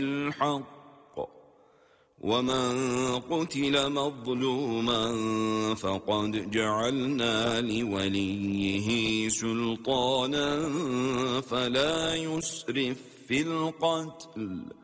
الحق ومن قتل مظلوما فقد جعلنا لوليه سلطانا فلا يسرف في القتل